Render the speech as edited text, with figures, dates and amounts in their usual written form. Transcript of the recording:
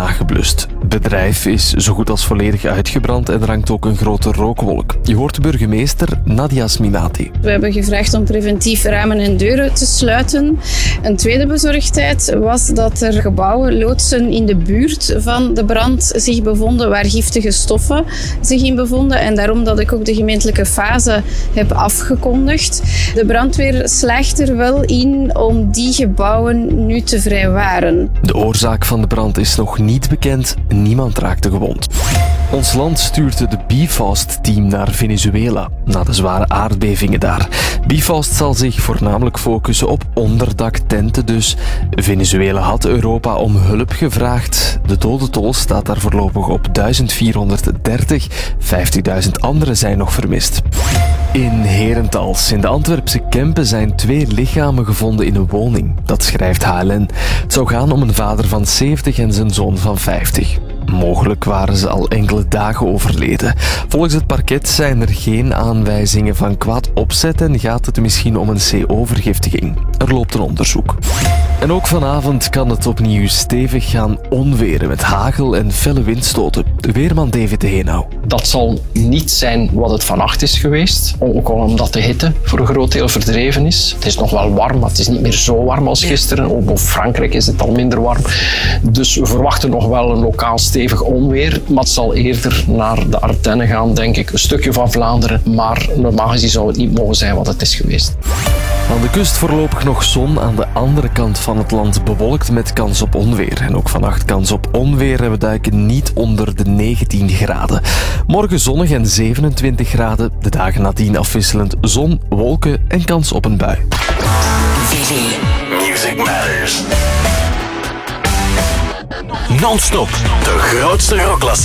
bijna geblust. Het bedrijf is zo goed als volledig uitgebrand en er hangt ook een grote rookwolk. Je hoort de burgemeester Nadia Sminati. We hebben gevraagd om preventief ramen en deuren te sluiten. Een tweede bezorgdheid was dat er gebouwen, loodsen in de buurt van de brand zich bevonden, waar giftige stoffen zich in bevonden. En daarom dat ik ook de gemeentelijke fase heb afgekondigd. De brandweer slaagt er wel in om die gebouwen nu te vrijwaren. De oorzaak van de brand is nog niet bekend. Niemand raakte gewond. Ons land stuurde de Bifast-team naar Venezuela na de zware aardbevingen daar. Bifast zal zich voornamelijk focussen op onderdaktenten dus. Venezuela had Europa om hulp gevraagd. De dodentol staat daar voorlopig op 1430. 50.000 anderen zijn nog vermist. In Herentals, in de Antwerpse Kempen, zijn 2 lichamen gevonden in een woning. Dat schrijft HLN. Het zou gaan om een vader van 70 en zijn zoon van 50. Mogelijk waren ze al enkele dagen overleden. Volgens het parket zijn er geen aanwijzingen van kwaad opzet en gaat het misschien om een CO-vergiftiging. Er loopt een onderzoek. En ook vanavond kan het opnieuw stevig gaan onweren met hagel en felle windstoten. Weerman David de Heenau. Dat zal niet zijn wat het vannacht is geweest. Ook al omdat de hitte voor een groot deel verdreven is. Het is nog wel warm, maar het is niet meer zo warm als gisteren. Ook boven Frankrijk is het al minder warm. Dus we verwachten nog wel een lokaal stevig onweer. Maar het zal eerder naar de Ardennen gaan, denk ik. Een stukje van Vlaanderen. Maar normaal gezien zou het niet mogen zijn wat het is geweest. Aan de kust voorlopig nog zon, aan de andere kant van het land bewolkt met kans op onweer. En ook vannacht kans op onweer en we duiken niet onder de 19 graden. Morgen zonnig en 27 graden, de dagen nadien afwisselend zon, wolken en kans op een bui. Music Matters. Non-stop, de grootste rockklassiekers.